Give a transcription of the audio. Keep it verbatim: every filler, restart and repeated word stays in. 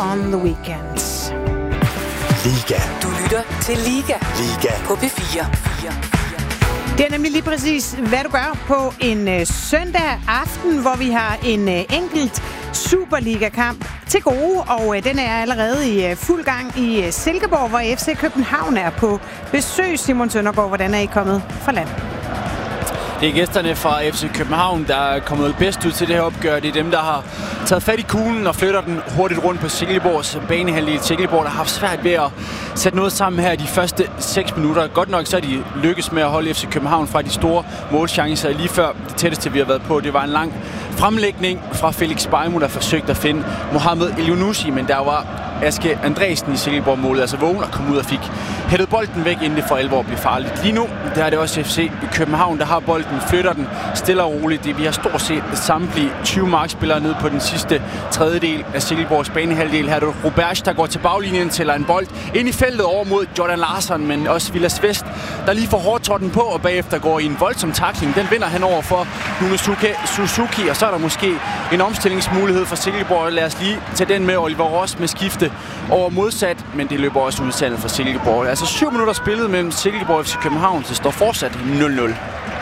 on the Weekend. Liga. Du lytter til Liga. Liga. På P fire. Det er nemlig lige præcis, hvad du gør på en øh, søndag aften, hvor vi har en øh, enkelt Superliga-kamp til gode, og øh, den er allerede i øh, fuld gang i øh, Silkeborg, hvor F C København er på besøg. Simon Søndergaard, hvordan er I kommet fra land? Det er gæsterne fra F C København, der er kommet bedst ud til det her opgør. Det er dem, der har taget fat i kuglen og flytter den hurtigt rundt på Silkeborgs banehalvdel. Silkeborg, der har haft svært ved at sætte noget sammen her de første seks minutter. Godt nok så er de lykkes med at holde F C København fra de store målchancer. Lige før det tætteste, vi har været på, det var en lang fremlægning fra Felix Bejmo, der forsøgte at finde Mohamed Elyounoussi, men der var Aske Andresen i Silkeborg-målet, altså vågen og kom ud og fik hættet bolden væk, inden det for alvor blev farligt. Lige nu, der er det også F C i København, der har bolden, flytter den stille og roligt. Det, vi har stort set samtlige tyve markspillere ned på den sidste tredjedel af Silkeborgs banehalvdel. Her er det Roberts, der går til baglinjen, tæller en bold ind i feltet over mod Jordan Larsson, men også Vilas Vest, der lige får hårdtotten på og bagefter går i en voldsom tackling. Den vinder han over for Nunosuke Suzuki, og så er der måske en omstillingsmulighed for Silkeborg. Lad os lige tage den med. Oliver Ross med skifte over modsat, men det løber også udsandet for Silkeborg. Altså syv minutter spillet mellem Silkeborg og F C København, så står fortsat nul nul.